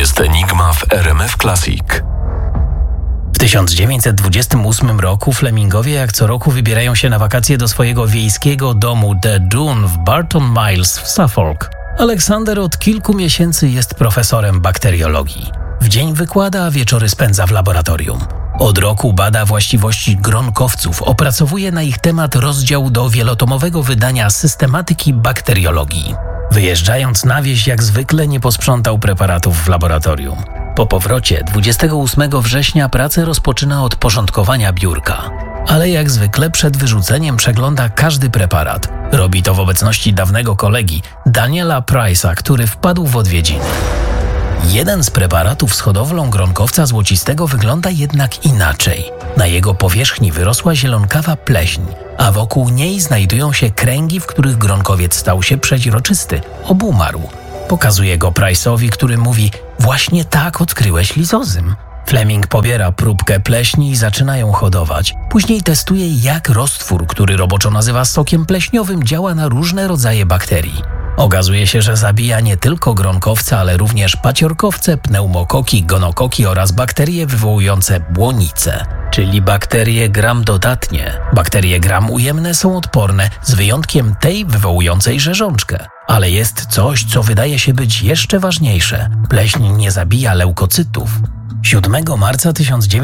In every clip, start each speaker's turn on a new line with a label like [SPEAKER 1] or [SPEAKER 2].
[SPEAKER 1] Jest Enigma w RMF Classic.
[SPEAKER 2] W 1928 roku Flemingowie jak co roku wybierają się na wakacje do swojego wiejskiego domu The Dune w Barton Miles w Suffolk. Aleksander od kilku miesięcy jest profesorem bakteriologii. W dzień wykłada, a wieczory spędza w laboratorium. Od roku bada właściwości gronkowców, opracowuje na ich temat rozdział do wielotomowego wydania Systematyki bakteriologii. Wyjeżdżając na wieś, jak zwykle nie posprzątał preparatów w laboratorium. Po powrocie 28 września pracę rozpoczyna od porządkowania biurka. Ale jak zwykle przed wyrzuceniem przegląda każdy preparat. Robi to w obecności dawnego kolegi, Daniela Price'a, który wpadł w odwiedziny. Jeden z preparatów z hodowlą gronkowca złocistego wygląda jednak inaczej. Na jego powierzchni wyrosła zielonkawa pleśń, a wokół niej znajdują się kręgi, w których gronkowiec stał się przeźroczysty, obumarł. Pokazuje go Price'owi, który mówi: właśnie tak odkryłeś lizozym. Fleming pobiera próbkę pleśni i zaczyna ją hodować. Później testuje, jak roztwór, który roboczo nazywa sokiem pleśniowym, działa na różne rodzaje bakterii. Okazuje się, że zabija nie tylko gronkowce, ale również paciorkowce, pneumokoki, gonokoki oraz bakterie wywołujące błonice, czyli bakterie gram-dodatnie. Bakterie gram-ujemne są odporne, z wyjątkiem tej wywołującej rzeżączkę. Ale jest coś, co wydaje się być jeszcze ważniejsze. Pleśń nie zabija leukocytów. 7 marca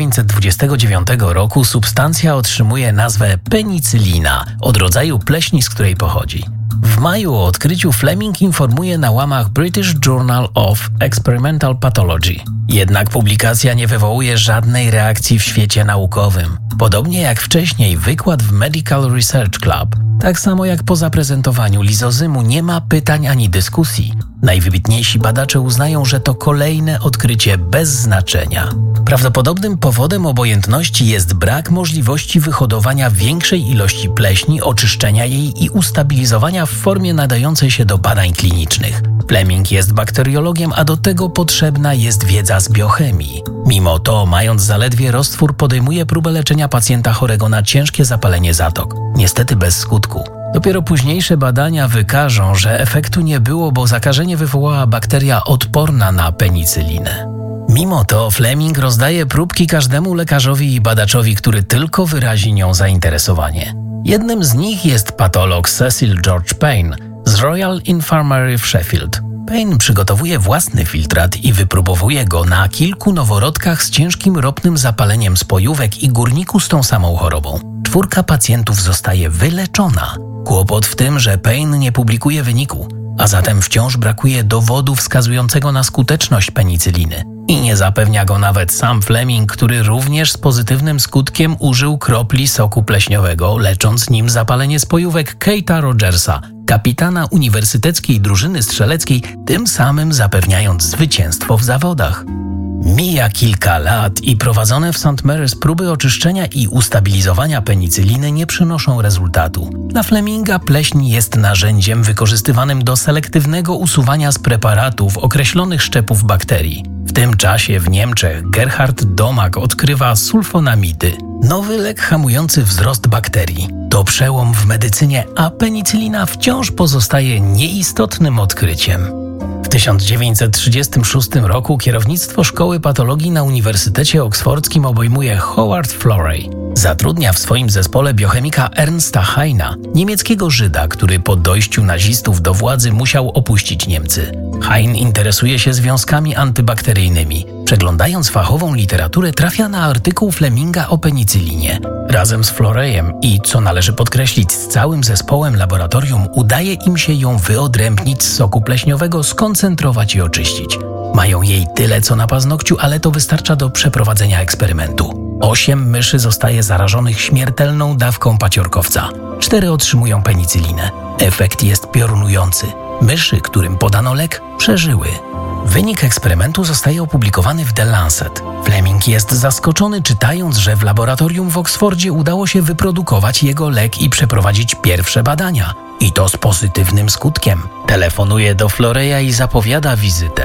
[SPEAKER 2] 1929 roku substancja otrzymuje nazwę penicylina, od rodzaju pleśni, z której pochodzi. W maju o odkryciu Fleming informuje na łamach British Journal of Experimental Pathology. Jednak publikacja nie wywołuje żadnej reakcji w świecie naukowym. Podobnie jak wcześniej wykład w Medical Research Club. Tak samo jak po zaprezentowaniu lizozymu nie ma pytań ani dyskusji. Najwybitniejsi badacze uznają, że to kolejne odkrycie bez znaczenia. Prawdopodobnym powodem obojętności jest brak możliwości wyhodowania większej ilości pleśni, oczyszczenia jej i ustabilizowania w formie nadającej się do badań klinicznych. Fleming jest bakteriologiem, a do tego potrzebna jest wiedza z biochemii. Mimo to, mając zaledwie roztwór, podejmuje próbę leczenia pacjenta chorego na ciężkie zapalenie zatok. Niestety bez skutku. Dopiero późniejsze badania wykażą, że efektu nie było, bo zakażenie wywołała bakteria odporna na penicylinę. Mimo to Fleming rozdaje próbki każdemu lekarzowi i badaczowi, który tylko wyrazi nią zainteresowanie. Jednym z nich jest patolog Cecil George Payne z Royal Infirmary w Sheffield. Payne przygotowuje własny filtrat i wypróbowuje go na kilku noworodkach z ciężkim ropnym zapaleniem spojówek i górniku z tą samą chorobą. 4 pacjentów zostaje wyleczona. Kłopot w tym, że Payne nie publikuje wyniku, a zatem wciąż brakuje dowodu wskazującego na skuteczność penicyliny. I nie zapewnia go nawet sam Fleming, który również z pozytywnym skutkiem użył kropli soku pleśniowego, lecząc nim zapalenie spojówek Kate'a Rogersa, kapitana uniwersyteckiej drużyny strzeleckiej, tym samym zapewniając zwycięstwo w zawodach. Mija kilka lat i prowadzone w St. Mary's próby oczyszczenia i ustabilizowania penicyliny nie przynoszą rezultatu. Dla Fleminga pleśń jest narzędziem wykorzystywanym do selektywnego usuwania z preparatów określonych szczepów bakterii. W tym czasie w Niemczech Gerhard Domak odkrywa sulfonamidy, nowy lek hamujący wzrost bakterii. To przełom w medycynie, a penicylina wciąż pozostaje nieistotnym odkryciem. W 1936 roku kierownictwo Szkoły Patologii na Uniwersytecie Oksfordzkim obejmuje Howard Florey. Zatrudnia w swoim zespole biochemika Ernsta Heina, niemieckiego Żyda, który po dojściu nazistów do władzy musiał opuścić Niemcy. Hein interesuje się związkami antybakteryjnymi. Przeglądając fachową literaturę, trafia na artykuł Fleminga o penicylinie. Razem z Floreyem i, co należy podkreślić, z całym zespołem laboratorium udaje im się ją wyodrębnić z soku pleśniowego, skoncentrować i oczyścić. Mają jej tyle co na paznokciu, ale to wystarcza do przeprowadzenia eksperymentu. 8 myszy zostaje zarażonych śmiertelną dawką paciorkowca. 4 otrzymują penicylinę. Efekt jest piorunujący. Myszy, którym podano lek, przeżyły. Wynik eksperymentu zostaje opublikowany w The Lancet. Fleming jest zaskoczony, czytając, że w laboratorium w Oksfordzie udało się wyprodukować jego lek i przeprowadzić pierwsze badania. I to z pozytywnym skutkiem. Telefonuje do Floreya i zapowiada wizytę.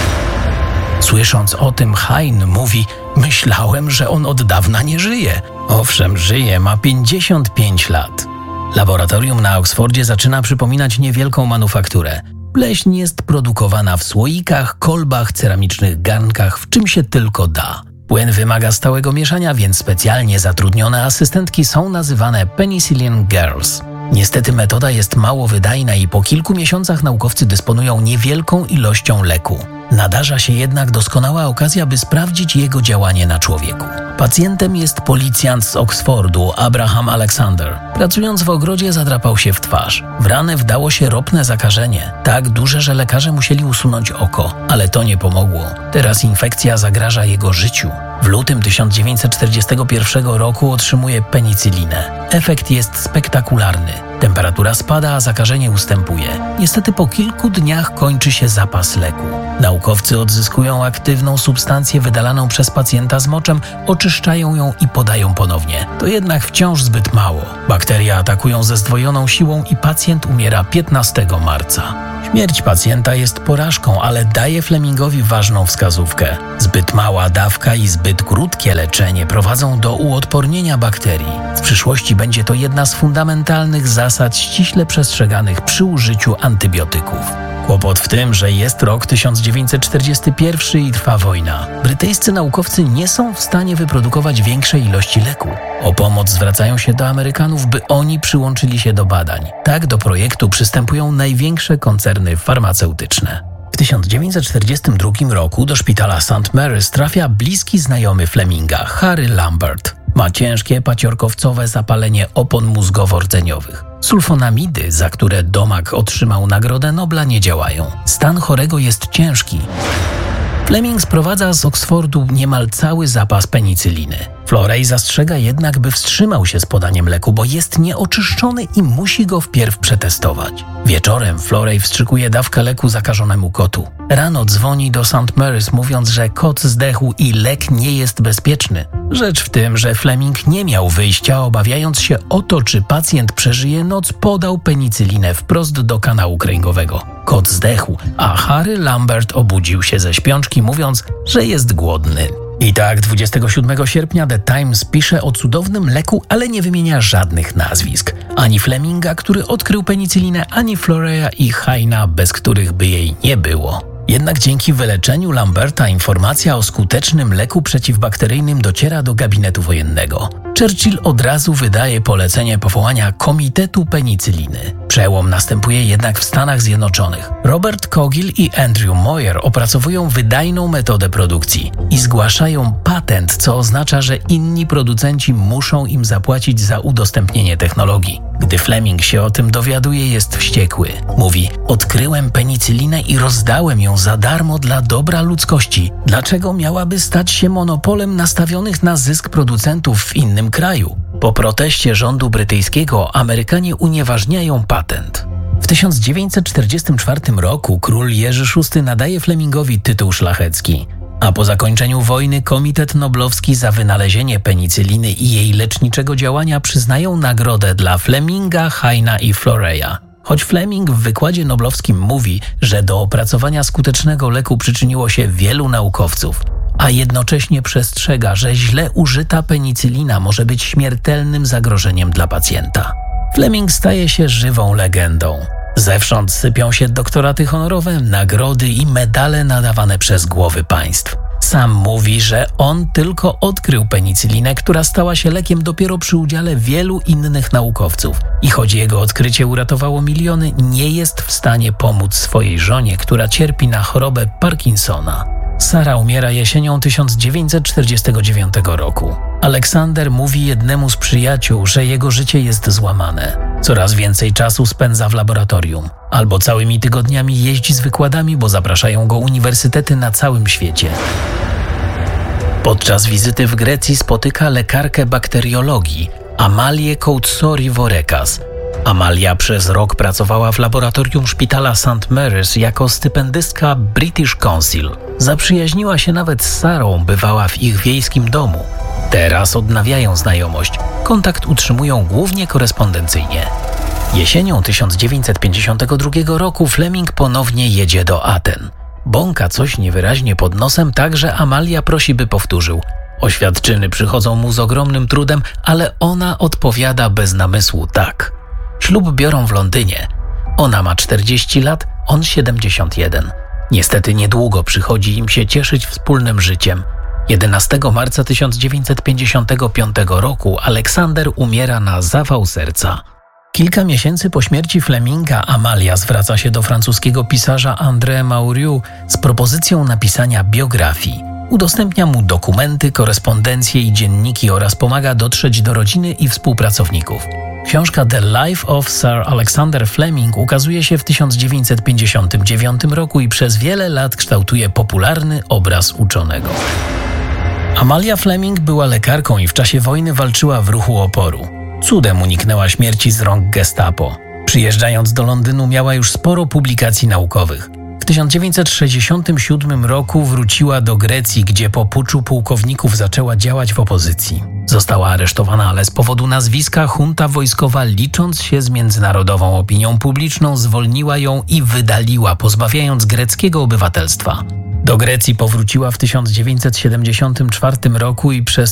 [SPEAKER 2] Słysząc o tym, Hein mówi: myślałem, że on od dawna nie żyje. Owszem, żyje, ma 55 lat. Laboratorium na Oksfordzie zaczyna przypominać niewielką manufakturę. Pleśń jest produkowana w słoikach, kolbach, ceramicznych garnkach, w czym się tylko da. Płyn wymaga stałego mieszania, więc specjalnie zatrudnione asystentki są nazywane Penicillin Girls. Niestety metoda jest mało wydajna i po kilku miesiącach naukowcy dysponują niewielką ilością leku. Nadarza się jednak doskonała okazja, by sprawdzić jego działanie na człowieku. Pacjentem jest policjant z Oxfordu, Abraham Alexander. Pracując w ogrodzie zadrapał się w twarz. W ranę wdało się ropne zakażenie. Tak duże, że lekarze musieli usunąć oko, ale to nie pomogło. Teraz infekcja zagraża jego życiu. W lutym 1941 roku otrzymuje penicylinę. Efekt jest spektakularny. Temperatura spada, a zakażenie ustępuje. Niestety po kilku dniach kończy się zapas leku. Naukowcy odzyskują aktywną substancję wydalaną przez pacjenta z moczem, oczyszczają ją i podają ponownie. To jednak wciąż zbyt mało. Bakterie atakują ze zdwojoną siłą i pacjent umiera 15 marca. Śmierć pacjenta jest porażką, ale daje Flemingowi ważną wskazówkę. Zbyt mała dawka i zbyt krótkie leczenie prowadzą do uodpornienia bakterii. W przyszłości będzie to jedna z fundamentalnych zasad ściśle przestrzeganych przy użyciu antybiotyków. Kłopot w tym, że jest rok 1941 i trwa wojna. Brytyjscy naukowcy nie są w stanie wyprodukować większej ilości leku. O pomoc zwracają się do Amerykanów, by oni przyłączyli się do badań. Tak do projektu przystępują największe koncerny farmaceutyczne. W 1942 roku do szpitala St. Mary's trafia bliski znajomy Fleminga, Harry Lambert. Ma ciężkie paciorkowcowe zapalenie opon mózgowo-rdzeniowych. Sulfonamidy, za które Domak otrzymał Nagrodę Nobla, nie działają. Stan chorego jest ciężki. Fleming sprowadza z Oxfordu niemal cały zapas penicyliny. Florey zastrzega jednak, by wstrzymał się z podaniem leku, bo jest nieoczyszczony i musi go wpierw przetestować. Wieczorem Florey wstrzykuje dawkę leku zakażonemu kotu. Rano dzwoni do St. Mary's, mówiąc, że kot zdechł i lek nie jest bezpieczny. Rzecz w tym, że Fleming nie miał wyjścia, obawiając się o to, czy pacjent przeżyje noc, podał penicylinę wprost do kanału kręgowego. Kot zdechł, a Harry Lambert obudził się ze śpiączki, mówiąc, że jest głodny. I tak 27 sierpnia The Times pisze o cudownym leku, ale nie wymienia żadnych nazwisk. Ani Fleminga, który odkrył penicylinę, ani Floreya i Haina, bez których by jej nie było. Jednak dzięki wyleczeniu Lamberta informacja o skutecznym leku przeciwbakteryjnym dociera do gabinetu wojennego. Churchill od razu wydaje polecenie powołania Komitetu Penicyliny. Przełom następuje jednak w Stanach Zjednoczonych. Robert Cogill i Andrew Moyer opracowują wydajną metodę produkcji i zgłaszają patent, co oznacza, że inni producenci muszą im zapłacić za udostępnienie technologii. Gdy Fleming się o tym dowiaduje, jest wściekły. Mówi: odkryłem penicylinę i rozdałem ją za darmo dla dobra ludzkości. Dlaczego miałaby stać się monopolem nastawionych na zysk producentów w innym kraju? Po proteście rządu brytyjskiego Amerykanie unieważniają patent. W 1944 roku król Jerzy VI nadaje Flemingowi tytuł szlachecki, a po zakończeniu wojny Komitet Noblowski za wynalezienie penicyliny i jej leczniczego działania przyznają nagrodę dla Fleminga, Haina i Floreya. Choć Fleming w wykładzie noblowskim mówi, że do opracowania skutecznego leku przyczyniło się wielu naukowców, a jednocześnie przestrzega, że źle użyta penicylina może być śmiertelnym zagrożeniem dla pacjenta. Fleming staje się żywą legendą. Zewsząd sypią się doktoraty honorowe, nagrody i medale nadawane przez głowy państw. Sam mówi, że on tylko odkrył penicylinę, która stała się lekiem dopiero przy udziale wielu innych naukowców. I choć jego odkrycie uratowało miliony, nie jest w stanie pomóc swojej żonie, która cierpi na chorobę Parkinsona. Sara umiera jesienią 1949 roku. Aleksander mówi jednemu z przyjaciół, że jego życie jest złamane. Coraz więcej czasu spędza w laboratorium. Albo całymi tygodniami jeździ z wykładami, bo zapraszają go uniwersytety na całym świecie. Podczas wizyty w Grecji spotyka lekarkę bakteriologii, Amalię Koutsori-Vorekas. Amalia przez rok pracowała w laboratorium szpitala St. Mary's jako stypendystka British Council. Zaprzyjaźniła się nawet z Sarą, bywała w ich wiejskim domu. Teraz odnawiają znajomość. Kontakt utrzymują głównie korespondencyjnie. Jesienią 1952 roku Fleming ponownie jedzie do Aten. Bąka coś niewyraźnie pod nosem, tak że Amalia prosi, by powtórzył. Oświadczyny przychodzą mu z ogromnym trudem, ale ona odpowiada bez namysłu tak. Ślub biorą w Londynie. Ona ma 40 lat, on 71. Niestety niedługo przychodzi im się cieszyć wspólnym życiem. 11 marca 1955 roku Aleksander umiera na zawał serca. Kilka miesięcy po śmierci Fleminga Amalia zwraca się do francuskiego pisarza André Mauriu z propozycją napisania biografii. Udostępnia mu dokumenty, korespondencje i dzienniki oraz pomaga dotrzeć do rodziny i współpracowników. Książka The Life of Sir Alexander Fleming ukazuje się w 1959 roku i przez wiele lat kształtuje popularny obraz uczonego. Amalia Fleming była lekarką i w czasie wojny walczyła w ruchu oporu. Cudem uniknęła śmierci z rąk Gestapo. Przyjeżdżając do Londynu miała już sporo publikacji naukowych. W 1967 roku wróciła do Grecji, gdzie po puczu pułkowników zaczęła działać w opozycji. Została aresztowana, ale z powodu nazwiska junta wojskowa, licząc się z międzynarodową opinią publiczną, zwolniła ją i wydaliła, pozbawiając greckiego obywatelstwa. Do Grecji powróciła w 1974 roku i przez